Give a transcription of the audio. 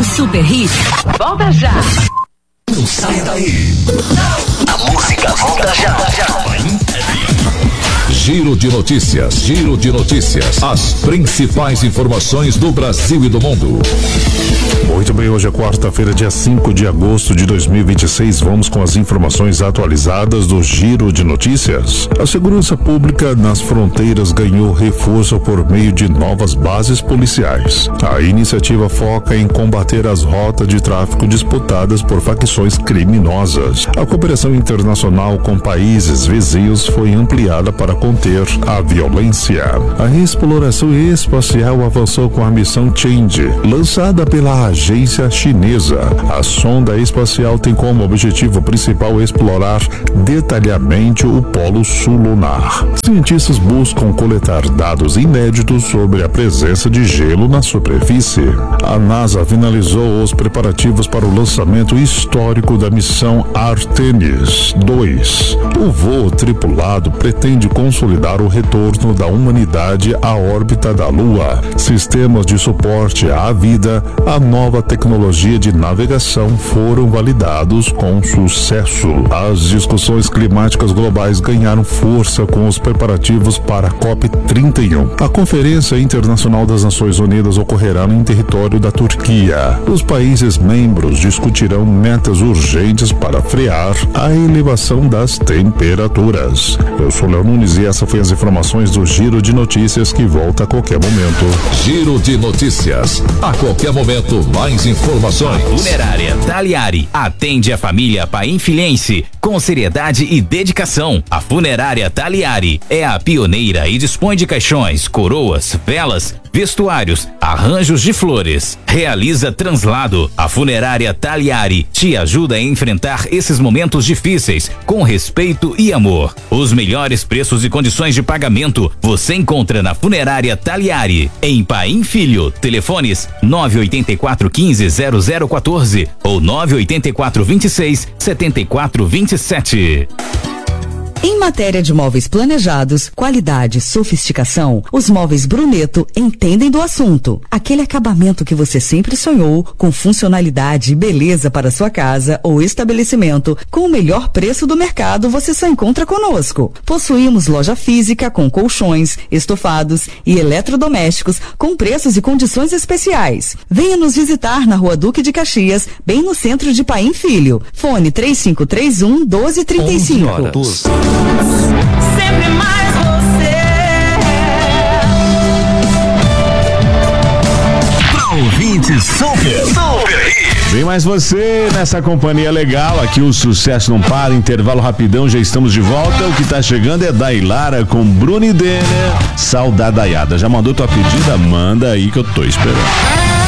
Super Hits volta já. Não sai daí. A música volta já. Giro de notícias. As principais informações do Brasil e do mundo. Muito bem, hoje é quarta-feira, dia 5 de agosto de 2026. Vamos com as informações atualizadas do Giro de Notícias. A segurança pública nas fronteiras ganhou reforço por meio de novas bases policiais. A iniciativa foca em combater as rotas de tráfico disputadas por facções criminosas. A cooperação internacional com países vizinhos foi ampliada para conter a violência. A exploração espacial avançou com a missão Change, lançada pela agência chinesa. A sonda espacial tem como objetivo principal explorar detalhadamente o polo sul lunar. Cientistas buscam coletar dados inéditos sobre a presença de gelo na superfície. A NASA finalizou os preparativos para o lançamento histórico da missão Artemis 2. O voo tripulado pretende consolidar o retorno da humanidade à órbita da Lua, sistemas de suporte à vida, a nova tecnologia de navegação foram validados com sucesso. As discussões climáticas globais ganharam força com os preparativos para a COP31. A Conferência Internacional das Nações Unidas ocorrerá em território da Turquia. Os países membros discutirão metas urgentes para frear a elevação das temperaturas. Eu sou Léo Nunes e essa foi as informações do Giro de Notícias que volta a qualquer momento. Giro de Notícias. A qualquer momento, mais informações. A Funerária Taliari atende a família painfilhense com seriedade e dedicação. A Funerária Taliari é a pioneira e dispõe de caixões, coroas, velas, vestuários, arranjos de flores. Realiza translado. A Funerária Taliari te ajuda a enfrentar esses momentos difíceis com respeito e amor. Os melhores preços e condições de pagamento você encontra na Funerária Taliari, em Paim Filho. Telefones 984 15 0014 ou 984 26 74 27. Em matéria de móveis planejados, qualidade e sofisticação, os móveis Bruneto entendem do assunto. Aquele acabamento que você sempre sonhou, com funcionalidade e beleza para sua casa ou estabelecimento, com o melhor preço do mercado, você só encontra conosco. Possuímos loja física com colchões, estofados e eletrodomésticos com preços e condições especiais. Venha nos visitar na Rua Duque de Caxias, bem no centro de Paim Filho. Fone 3531 1235. Sempre mais você. Pra ouvintes Super Hits. Vem mais você nessa companhia legal. Aqui o sucesso não para. Intervalo rapidão, já estamos de volta. O que tá chegando é Dailara com Bruno e Denner. Saudadaiada. Já mandou tua pedida? Manda aí que eu tô esperando.